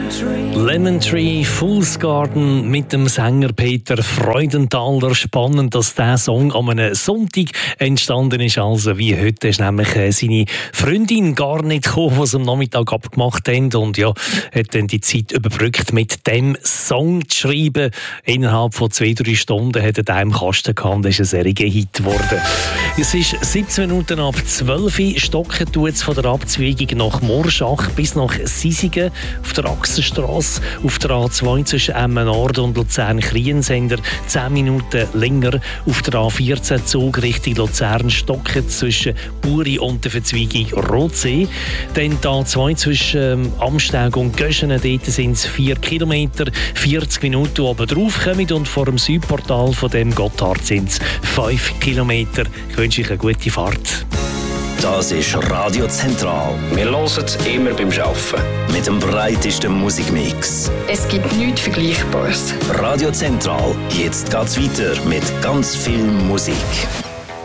Lemon Tree, Fool's Garden mit dem Sänger Peter Freudenthaler. Spannend, dass dieser Song an einem Sonntag entstanden ist, also wie heute. Ist nämlich seine Freundin gar nicht gekommen, was am Nachmittag abgemacht haben, und ja, hat dann die Zeit überbrückt mit dem Song zu schreiben. Innerhalb von 2-3 Stunden hat er da im Kasten gehabt und ist ein sehr Hit geworden. Es ist 17 Minuten ab 12 Uhr. Stocken tut es von der Abzweigung nach Morschach bis nach Sisigen auf der Achsenstrasse. Auf der A2 zwischen Emmen Nord und Luzern-Kriensender 10 Minuten länger. Auf der A14 Zug Richtung Luzern-Stocken zwischen Buri und der Verzweigung Rotsee. Dann die A2 zwischen Amsteg und Göschenen, dort sind es 4 Kilometer, 40 Minuten oben drauf kommen, und vor dem Südportal von dem Gotthard sind es 5 Kilometer. Ich wünsche euch eine gute Fahrt. Das ist Radio Zentral. Wir hören es immer beim Arbeiten. Mit dem breitesten Musikmix. Es gibt nichts Vergleichbares. Radio Zentral, jetzt geht's weiter mit ganz viel Musik.